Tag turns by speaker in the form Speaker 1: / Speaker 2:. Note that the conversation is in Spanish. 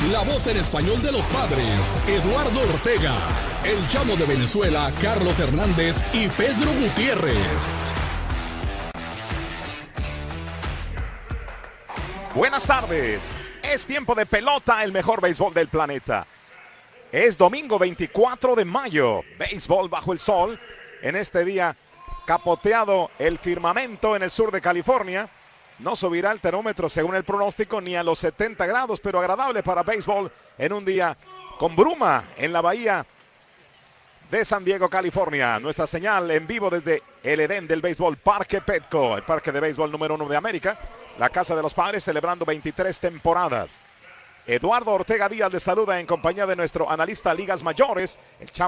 Speaker 1: La voz en español de los padres, Eduardo Ortega. El Chamo de Venezuela, Carlos Hernández y Pedro Gutiérrez.
Speaker 2: Buenas tardes. Es tiempo de pelota, el mejor béisbol del planeta. Es domingo 24 de mayo. Béisbol bajo el sol. En este día capoteado el firmamento en el sur de California. No subirá el termómetro según el pronóstico ni a los 70 grados, pero agradable para béisbol en un día con bruma en la bahía de San Diego, California. Nuestra señal en vivo desde el Edén del béisbol, Parque Petco, el parque de béisbol número 1 de América. La casa de los padres celebrando 23 temporadas. Eduardo Ortega Díaz les saluda en compañía de nuestro analista Ligas Mayores, el Chamo